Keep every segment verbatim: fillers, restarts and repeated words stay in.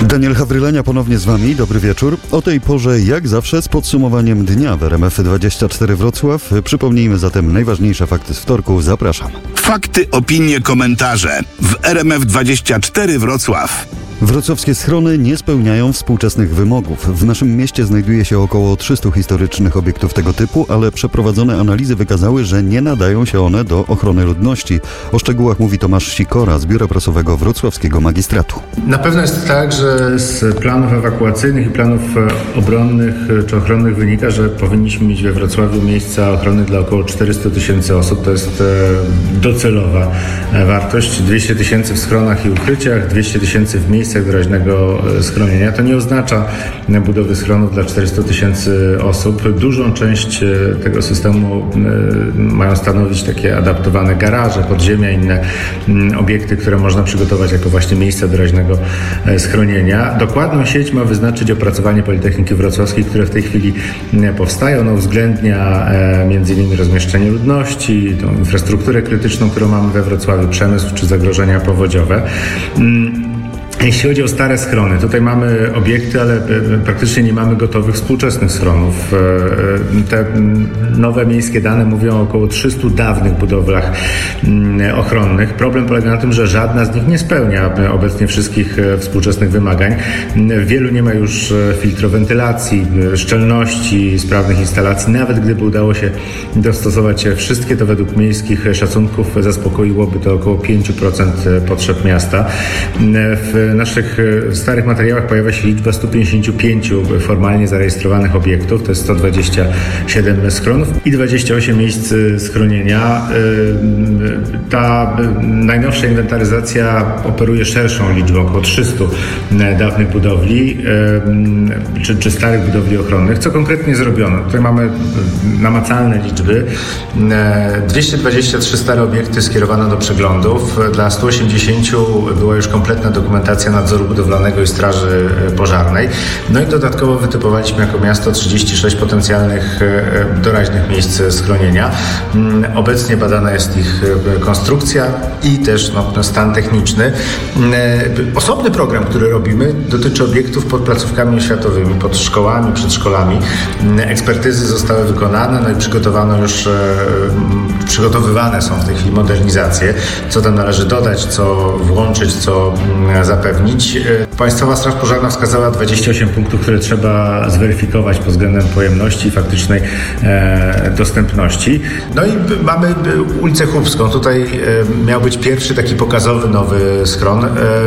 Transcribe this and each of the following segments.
Daniel Hawrylenia ponownie z Wami. Dobry wieczór. O tej porze, jak zawsze, z podsumowaniem dnia w R M F dwadzieścia cztery Wrocław. Przypomnijmy zatem najważniejsze fakty z wtorku. Zapraszam. Fakty, opinie, komentarze w R M F dwadzieścia cztery Wrocław. Wrocławskie schrony nie spełniają współczesnych wymogów. W naszym mieście znajduje się około trzystu historycznych obiektów tego typu, ale przeprowadzone analizy wykazały, że nie nadają się one do ochrony ludności. O szczegółach mówi Tomasz Sikora z Biura Prasowego Wrocławskiego Magistratu. Na pewno jest tak, że z planów ewakuacyjnych i planów obronnych czy ochronnych wynika, że powinniśmy mieć we Wrocławiu miejsca ochrony dla około czterystu tysięcy osób. To jest docelowa wartość. dwieście tysięcy w schronach i ukryciach, dwieście tysięcy w miejscach doraźnego schronienia. To nie oznacza budowy schronów dla czterystu tysięcy osób. Dużą część tego systemu mają stanowić takie adaptowane garaże, podziemia, inne obiekty, które można przygotować jako właśnie miejsca doraźnego schronienia. Dokładną sieć ma wyznaczyć opracowanie Politechniki Wrocławskiej, które w tej chwili powstaje. Ono uwzględnia między innymi rozmieszczenie ludności, tą infrastrukturę krytyczną, którą mamy we Wrocławiu, przemysł czy zagrożenia powodziowe. Jeśli chodzi o stare schrony, tutaj mamy obiekty, ale praktycznie nie mamy gotowych współczesnych schronów. Te nowe miejskie dane mówią o około trzystu dawnych budowlach ochronnych. Problem polega na tym, że żadna z nich nie spełnia obecnie wszystkich współczesnych wymagań. W wielu nie ma już filtrowentylacji, szczelności, sprawnych instalacji. Nawet gdyby udało się dostosować wszystkie, to według miejskich szacunków zaspokoiłoby to około pięć procent potrzeb miasta. W W naszych starych materiałach pojawia się liczba stu pięćdziesięciu pięciu formalnie zarejestrowanych obiektów, to jest sto dwadzieścia siedem schronów i dwadzieścia osiem miejsc schronienia. Ta najnowsza inwentaryzacja operuje szerszą liczbą, około trzystu dawnych budowli czy, czy starych budowli ochronnych. Co konkretnie zrobiono? Tutaj mamy namacalne liczby. dwieście dwadzieścia trzy stare obiekty skierowano do przeglądów. Dla stu osiemdziesięciu była już kompletna dokumentacja nadzoru budowlanego i straży pożarnej. No i dodatkowo wytypowaliśmy jako miasto trzydzieści sześć potencjalnych doraźnych miejsc schronienia. Obecnie badana jest ich konstrukcja i też no, stan techniczny. Osobny program, który robimy, dotyczy obiektów pod placówkami oświatowymi, pod szkołami, przedszkolami. Ekspertyzy zostały wykonane, no i przygotowano już, przygotowywane są w tej chwili modernizacje. Co tam należy dodać, co włączyć, co zapewnić. Państwowa Straż Pożarna wskazała dwadzieścia osiem punktów, które trzeba zweryfikować pod względem pojemności i faktycznej e, dostępności. No i mamy ulicę Chłopską. Tutaj e, miał być pierwszy taki pokazowy nowy schron. E,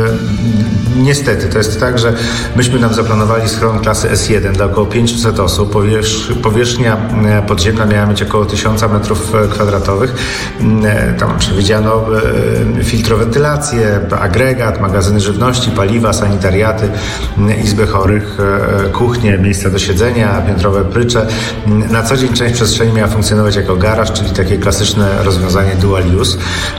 niestety, to jest tak, że myśmy nam zaplanowali schron klasy S jeden dla około pięćset osób. Powierz, powierzchnia podziemna miała mieć około tysiąc metrów kwadratowych. E, tam przewidziano e, filtrowentylację, agregat, magazyny żywności, paliwa, sanitariaty, izby chorych, kuchnie, miejsca do siedzenia, piętrowe prycze. Na co dzień część przestrzeni miała funkcjonować jako garaż, czyli takie klasyczne rozwiązanie dual use.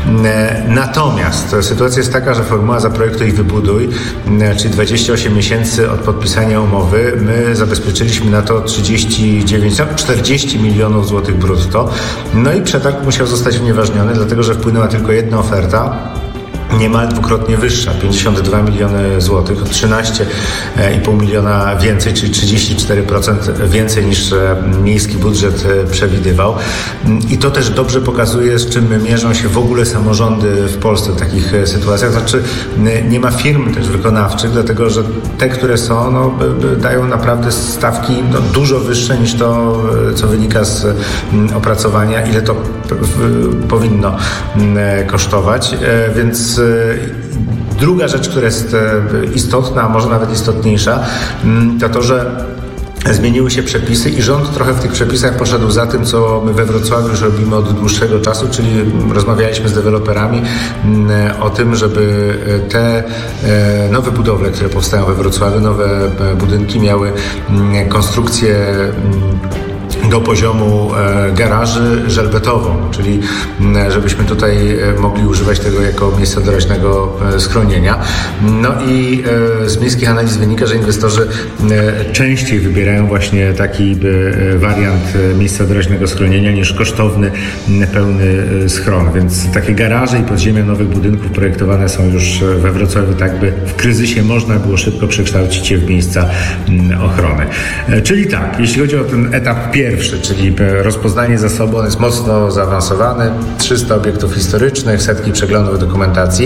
Natomiast sytuacja jest taka, że formuła zaprojektuj i wybuduj, czyli dwadzieścia osiem miesięcy od podpisania umowy, my zabezpieczyliśmy na to trzydzieści dziewięć, czterdzieści milionów złotych brutto. No i przetarg musiał zostać unieważniony, dlatego że wpłynęła tylko jedna oferta, niemal dwukrotnie wyższa, pięćdziesiąt dwa miliony złotych, o trzynaście i pół miliona więcej, czyli trzydzieści cztery procent więcej niż miejski budżet przewidywał. I to też dobrze pokazuje, z czym mierzą się w ogóle samorządy w Polsce w takich sytuacjach. Znaczy nie ma firm też wykonawczych, dlatego że te, które są, no, dają naprawdę stawki no, dużo wyższe niż to, co wynika z opracowania, ile to powinno kosztować. Więc druga rzecz, która jest istotna, a może nawet istotniejsza, to to, że zmieniły się przepisy i rząd trochę w tych przepisach poszedł za tym, co my we Wrocławiu już robimy od dłuższego czasu, czyli rozmawialiśmy z deweloperami o tym, żeby te nowe budowle, które powstają we Wrocławiu, nowe budynki miały konstrukcję do poziomu garaży żelbetową, czyli żebyśmy tutaj mogli używać tego jako miejsca doraźnego schronienia. No i z miejskich analiz wynika, że inwestorzy częściej wybierają właśnie taki wariant miejsca doraźnego schronienia niż kosztowny, pełny schron. Więc takie garaże i podziemia nowych budynków projektowane są już we Wrocławiu, tak by w kryzysie można było szybko przekształcić je w miejsca ochrony. Czyli tak, jeśli chodzi o ten etap pierwszy, czyli rozpoznanie zasobu, on jest mocno zaawansowany, trzysta obiektów historycznych, setki przeglądów dokumentacji.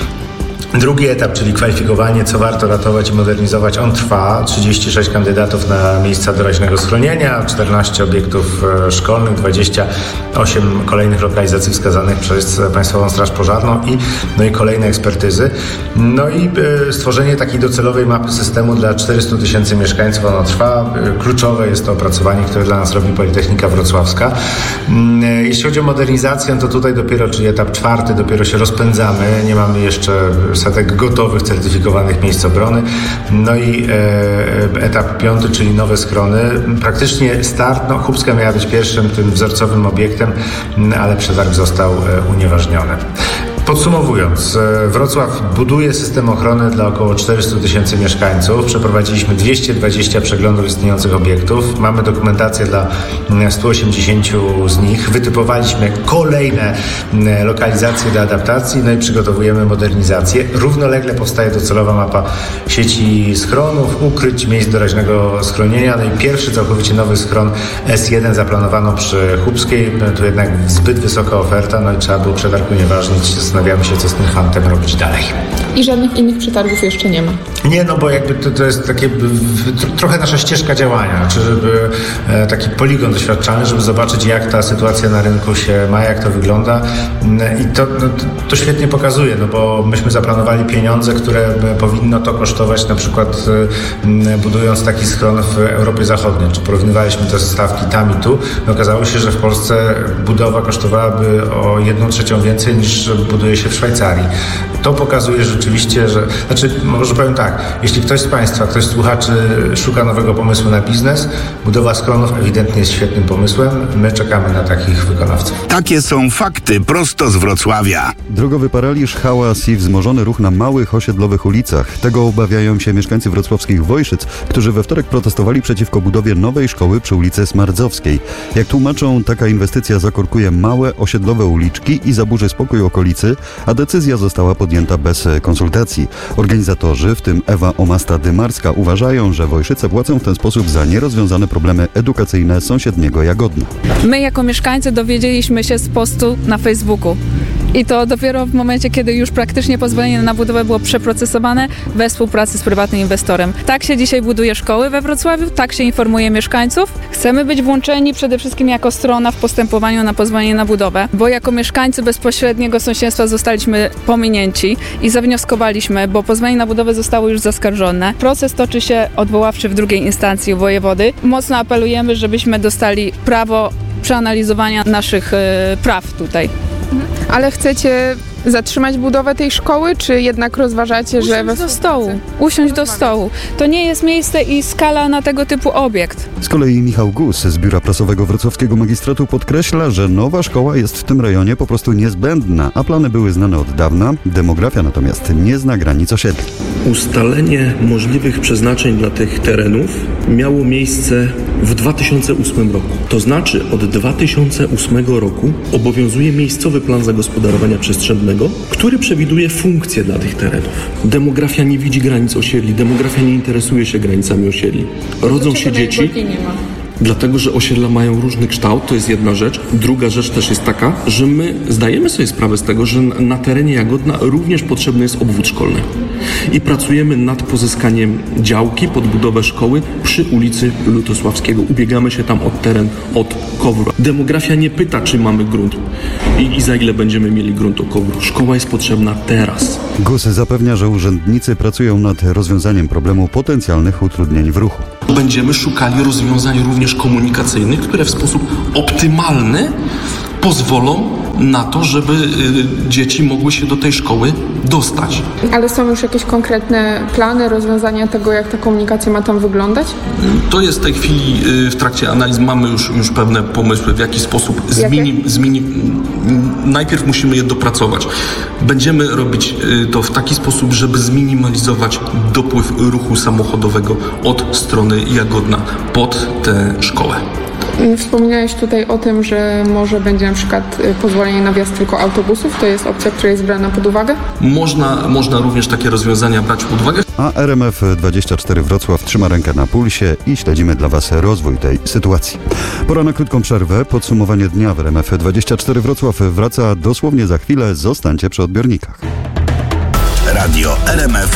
Drugi etap, czyli kwalifikowanie, co warto ratować i modernizować, on trwa. trzydzieści sześć kandydatów na miejsca doraźnego schronienia, czternaście obiektów szkolnych, dwadzieścia osiem kolejnych lokalizacji wskazanych przez Państwową Straż Pożarną i, no i kolejne ekspertyzy. No i stworzenie takiej docelowej mapy systemu dla czterystu tysięcy mieszkańców, ono trwa. Kluczowe jest to opracowanie, które dla nas robi Politechnika Wrocławska. Jeśli chodzi o modernizację, to tutaj dopiero, czyli etap czwarty, dopiero się rozpędzamy. Nie mamy jeszcze setek gotowych, certyfikowanych miejsc obrony. No i e, etap piąty, czyli nowe schrony. Praktycznie start, no Chubska miała być pierwszym tym wzorcowym obiektem, ale przetarg został e, unieważniony. Podsumowując, Wrocław buduje system ochrony dla około czterystu tysięcy mieszkańców. Przeprowadziliśmy dwieście dwadzieścia przeglądów istniejących obiektów. Mamy dokumentację dla stu osiemdziesięciu z nich. Wytypowaliśmy kolejne lokalizacje do adaptacji, no i przygotowujemy modernizację. Równolegle powstaje docelowa mapa sieci schronów, ukryć, miejsc doraźnego schronienia. No i pierwszy całkowicie nowy schron S jeden zaplanowano przy Chubskiej. No tu jednak zbyt wysoka oferta, no i trzeba było przetarg unieważnić. Zastanawiamy się, co z tym fantem robić dalej. I żadnych innych przetargów jeszcze nie ma? Nie, no bo jakby to, to jest takie trochę nasza ścieżka działania, czy żeby e, taki poligon doświadczalny, żeby zobaczyć, jak ta sytuacja na rynku się ma, jak to wygląda. I to, no, to, to świetnie pokazuje, no bo myśmy zaplanowali pieniądze, które powinno to kosztować, na przykład e, budując taki schron w Europie Zachodniej, czy porównywaliśmy te stawki tam i tu. No, okazało się, że w Polsce budowa kosztowałaby o jedną trzecią więcej niż buduje się w Szwajcarii. To pokazuje rzeczywiście, że... Znaczy, może powiem tak, jeśli ktoś z Państwa, ktoś z słuchaczy szuka nowego pomysłu na biznes, budowa schronów ewidentnie jest świetnym pomysłem. My czekamy na takich wykonawców. Takie są fakty prosto z Wrocławia. Drogowy paraliż, hałas i wzmożony ruch na małych osiedlowych ulicach. Tego obawiają się mieszkańcy wrocławskich Wojszyc, którzy we wtorek protestowali przeciwko budowie nowej szkoły przy ulicy Smardzowskiej. Jak tłumaczą, taka inwestycja zakorkuje małe osiedlowe uliczki i zaburzy spokój okolicy, a decyzja została podjęta bez konsultacji. Organizatorzy, w tym Ewa Omasta-Dymarska, uważają, że Wojszyce płacą w ten sposób za nierozwiązane problemy edukacyjne sąsiedniego Jagodna. My jako mieszkańcy dowiedzieliśmy się z postu na Facebooku. I to dopiero w momencie, kiedy już praktycznie pozwolenie na budowę było przeprocesowane we współpracy z prywatnym inwestorem. Tak się dzisiaj buduje szkoły we Wrocławiu, tak się informuje mieszkańców. Chcemy być włączeni przede wszystkim jako strona w postępowaniu na pozwolenie na budowę, bo jako mieszkańcy bezpośredniego sąsiedztwa zostaliśmy pominięci i zawnioskowaliśmy, bo pozwolenie na budowę zostało już zaskarżone. Proces toczy się odwoławczy w drugiej instancji u wojewody. Mocno apelujemy, żebyśmy dostali prawo przeanalizowania naszych yy, praw tutaj. Ale chcecie zatrzymać budowę tej szkoły, czy jednak rozważacie, Usiąść że... Usiąść do stołu. Usiąść do stołu. To nie jest miejsce i skala na tego typu obiekt. Z kolei Michał Gus z Biura Prasowego Wrocławskiego Magistratu podkreśla, że nowa szkoła jest w tym rejonie po prostu niezbędna, a plany były znane od dawna. Demografia natomiast nie zna granic osiedli. Ustalenie możliwych przeznaczeń dla tych terenów miało miejsce w dwa tysiące ósmym roku. To znaczy od dwa tysiące ósmego roku obowiązuje miejscowy plan zagospodarowania przestrzennego, który przewiduje funkcje dla tych terenów. Demografia nie widzi granic osiedli, demografia nie interesuje się granicami osiedli. Rodzą się dzieci, dlatego że osiedla mają różny kształt, to jest jedna rzecz. Druga rzecz też jest taka, że my zdajemy sobie sprawę z tego, że na terenie Jagodna również potrzebny jest obwód szkolny. I pracujemy nad pozyskaniem działki pod budowę szkoły przy ulicy Lutosławskiego. Ubiegamy się tam o teren od Kowru. Demografia nie pyta, czy mamy grunt i, i za ile będziemy mieli grunt o Kowru. Szkoła jest potrzebna teraz. Gus zapewnia, że urzędnicy pracują nad rozwiązaniem problemu potencjalnych utrudnień w ruchu. Będziemy szukali rozwiązań również komunikacyjnych, które w sposób optymalny pozwolą na to, żeby dzieci mogły się do tej szkoły dostać. Ale są już jakieś konkretne plany, rozwiązania tego, jak ta komunikacja ma tam wyglądać? To jest w tej chwili w trakcie analiz, mamy już, już pewne pomysły, w jaki sposób zmieni, zmieni, najpierw musimy je dopracować. Będziemy robić to w taki sposób, żeby zminimalizować dopływ ruchu samochodowego od strony Jagodna pod tę szkołę. Wspomniałeś tutaj o tym, że może będzie na przykład pozwolenie na wjazd tylko autobusów. To jest opcja, która jest brana pod uwagę? Można, można również takie rozwiązania brać pod uwagę. A R M F dwadzieścia cztery Wrocław trzyma rękę na pulsie i śledzimy dla Was rozwój tej sytuacji. Pora na krótką przerwę. Podsumowanie dnia w R M F dwadzieścia cztery Wrocław wraca dosłownie za chwilę. Zostańcie przy odbiornikach. Radio R M F